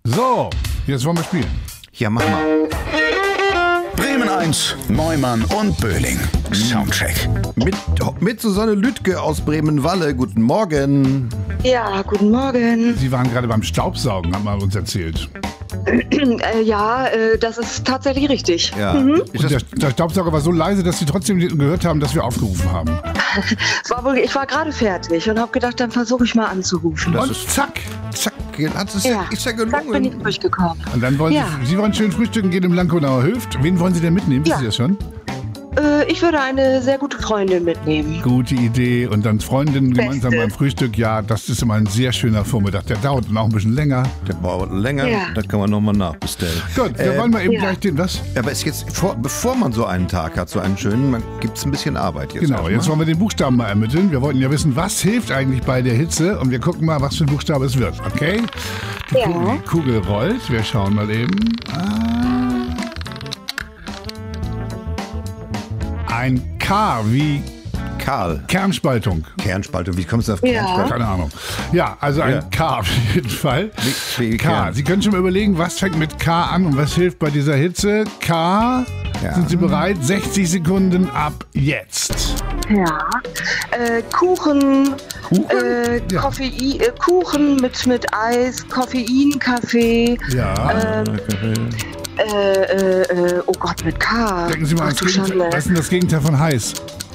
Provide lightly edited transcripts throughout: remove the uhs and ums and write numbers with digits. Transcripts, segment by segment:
So, jetzt wollen wir spielen. Ja, mach mal. Bremen 1, Neumann und Böhling. Soundcheck. Mit Susanne Lüttke aus Bremen-Walle. Guten Morgen. Ja, guten Morgen. Sie waren gerade beim Staubsaugen, haben wir uns erzählt. Das ist tatsächlich richtig. Ja. Und der Staubsauger war so leise, dass Sie trotzdem gehört haben, dass wir aufgerufen haben. Ich war gerade fertig und habe gedacht, dann versuche ich mal anzurufen. Und zack. Zack, ist ja zack bin ich gelungen. durchgekommen. Und dann wollen Ja. Sie wollen schön frühstücken gehen im Lankonauer Höft. Wen wollen Sie denn mitnehmen? Wissen Ja. Sie das schon? Ich würde eine sehr gute Freundin mitnehmen. Gute Idee. Und dann Freundinnen gemeinsam Beste. beim Frühstück. Ja, das ist immer ein sehr schöner Vormittag. Der dauert dann auch ein bisschen länger. Der dauert länger, Ja. da kann man nochmal nachbestellen. Gut, wir wollen mal eben ja. gleich den, was? Aber ist jetzt, bevor man so einen Tag hat, so einen schönen, gibt es ein bisschen Arbeit jetzt. Genau, jetzt wollen wir den Buchstaben mal ermitteln. Wir wollten ja wissen, was hilft eigentlich bei der Hitze. Und wir gucken mal, was für ein Buchstabe es wird. Okay? Die Ja. Kugel rollt. Wir schauen mal eben. Ein K wie Karl, Kernspaltung. Kernspaltung, wie kommst du auf Ja. Kernspaltung? Keine Ahnung. Ja, also ein Ja. K auf jeden Fall. Wie K. Kern. Sie können schon mal überlegen, was fängt mit K an und was hilft bei dieser Hitze. K. Ja. Sind Sie bereit? 60 Sekunden ab jetzt. Ja. Kuchen. Kuchen? Ja. Kuchen mit Eis, Koffein, Kaffee. Ja. Oh Gott, mit K. Denken Sie mal Ach, ans du Gegenteil. Schande. Was ist denn das Gegenteil von heiß?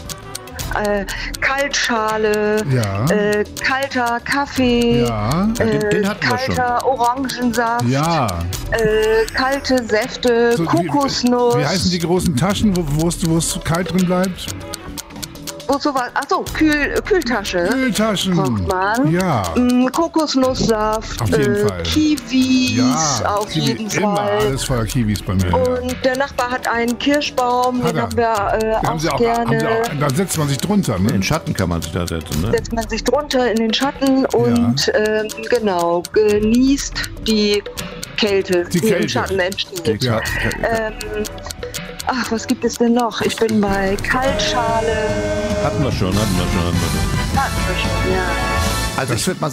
Kaltschale. Ja. Kalter Kaffee. Ja. Den hatten wir schon. Kalter Orangensaft. Ja. Kalte Säfte, So, Kokosnuss. Wie heißen die großen Taschen, wo es kalt drin bleibt? Wo sowas? Achso, Kühltasche. Kühltaschen. Braucht man. Ja. Kokosnusssaft. Auf jeden Fall. Kiwis. Ja. Auf Kiwi, jeden immer Fall. alles voller Kiwis bei mir. Ja. Und der Nachbar hat einen Kirschbaum, Hat den er. haben wir Haben Sie auch auch, gerne. da setzt man sich drunter, In ne? den Schatten kann man sich da setzen, ne? Setzt man sich drunter in den Schatten und genau, genießt die Kälte, die Kälte. im Schatten entsteht. Ja. Ach, was gibt es denn noch? Ich bin bei Kaltschale. Hatten wir schon. Hatten wir schon, ja. Also ich würde mal